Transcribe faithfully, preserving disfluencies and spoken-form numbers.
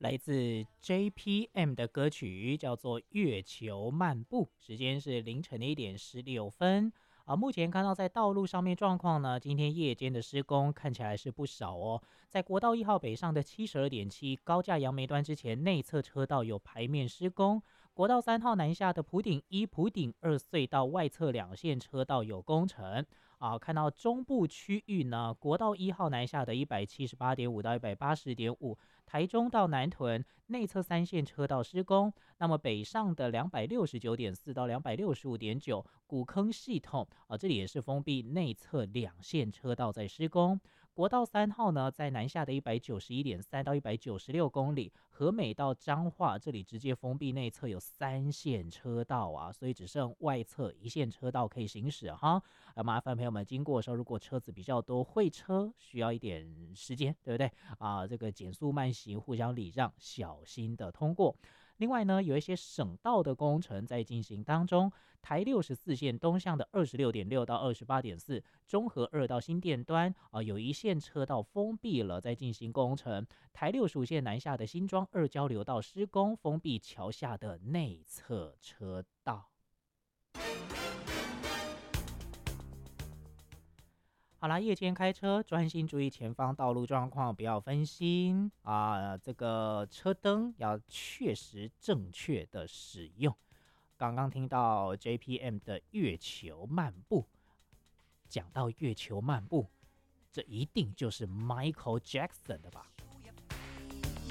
来自 J P M 的歌曲叫做《月球漫步》，时间是凌晨的一点十六分。啊，目前看到在道路上面状况呢，今天夜间的施工看起来是不少哦。在国道一号北上的七十二点七高架杨梅段之前，内侧车道有排面施工；国道三号南下的普顶一、普顶二隧道外侧两线车道有工程。啊，看到中部区域呢，国道一号南下的一百七十八点五到一百八十点五，台中到南屯内侧三线车道施工。那么北上的两百六十九点四到两百六十五点九，古坑系统啊，这里也是封闭内侧两线车道在施工。国道三号呢，在南下的一百九十一点三到一百九十六公里，和美到彰化这里直接封闭内侧有三线车道啊，所以只剩外侧一线车道可以行驶哈。啊，麻烦朋友们经过的时候，如果车子比较多，会车需要一点时间，对不对啊？这个减速慢行，互相礼让，小心的通过。另外呢，有一些省道的工程在进行当中，台六十四线东向的二十六点六到二十八点四，中和二到新店端啊，有一线车道封闭了，在进行工程。台六十五线南下的新庄二交流道施工，封闭桥下的内侧车道。好啦，夜间开车专心注意前方道路状况，不要分心啊！这个车灯要确实正确的使用。刚刚听到 J P M 的月球漫步，讲到月球漫步，这一定就是 Michael Jackson 的吧？